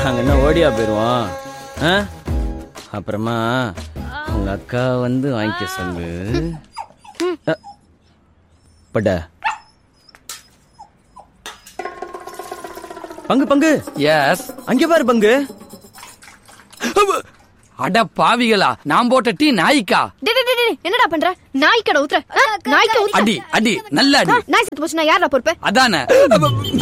நாங்க என்ன ஓடியா போயிருவோம். அப்புறமா உங்க அக்கா வந்து வாங்கிக்க சொல்லு. பட பங்கு பங்கு. எஸ். அங்க பாரு பங்கு. அட பாவிகளா, நான் போட்ட டீ நாய்க்கா. என்னடா பண்ற? நாய்க்கடை ஊத்துற. நாய்க்க ஊத்துற. அடி அடி நல்ல அடி. நாய் செத்து போச்சுனா யாரா பொறுப்பு? அதானே.